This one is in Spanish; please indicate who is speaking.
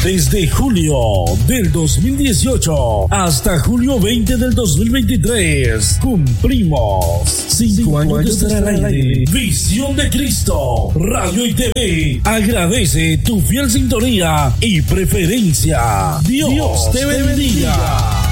Speaker 1: Desde julio del 2018 hasta julio 20 del 2023 cumplimos 5 años de estar al aire. Visión de Cristo, Radio y TV agradece tu fiel sintonía y preferencia. Dios te bendiga.